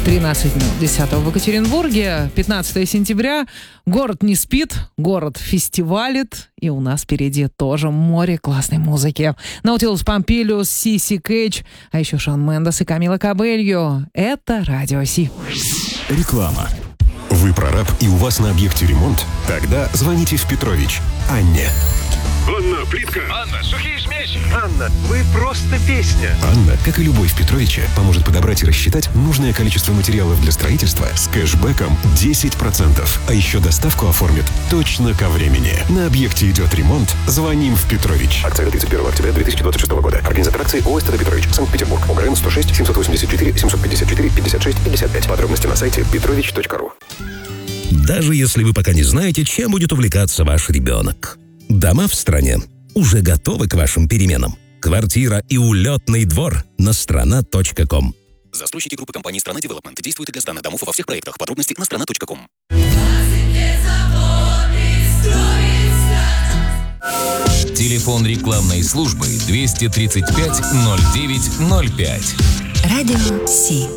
13 дней 10 в Екатеринбурге, 15 сентября. Город не спит, город фестивалит, и у нас впереди тоже море классной музыки. Наутилус Помпилиус, Сиси Кейдж, а еще Шон Мендес и Камила Кабельо. Это Радио Си. Реклама. Вы прораб и у вас на объекте ремонт? Тогда звоните в Петрович Анне. Анна, плитка. Анна, сухие смеси. Анна, вы просто песня. Анна, как и любовь Петровича, поможет подобрать и рассчитать нужное количество материалов для строительства с кэшбэком 10%. А еще доставку оформит точно ко времени. На объекте идет ремонт, звоним в Петрович. Акция до 31 октября 2026 года. Организатор акции ООО «СТД Петрович», Санкт-Петербург. ОГРН 106 784 754 56 55. Подробности на сайте petrovich.ru. Даже если вы пока не знаете, чем будет увлекаться ваш ребенок. Дома в стране уже готовы к вашим переменам. Квартира и улетный двор на страна.ком. Застройщики группы компании «Страна Девелопмент» действуют для сданных домов во всех проектах. Подробности на страна.ком. Телефон рекламной службы 235 09 05. Радио Си.